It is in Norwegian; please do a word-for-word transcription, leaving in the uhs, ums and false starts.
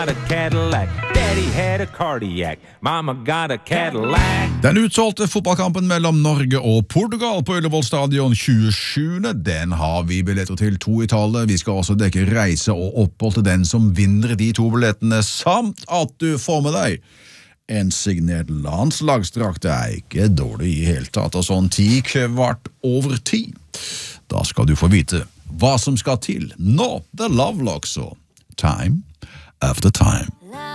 a Cadillac. Daddy had a cardiac. Mama got a Cadillac. Den utsolgte fotballkampen mellom Norge og Portugal på Ullevål stadion tjuesjuende Den har vi billetter til to i tallet. Vi skal også dekke reise og opphold til den som vinner de to billettene, samt at du får med deg en signert landslagsdrakt. Det er ikke dårlig i hele tatt, og sånn ti kvart over ti. Da skal du få vite hva som skal til. Nå, The Lovelocks og Time After Time.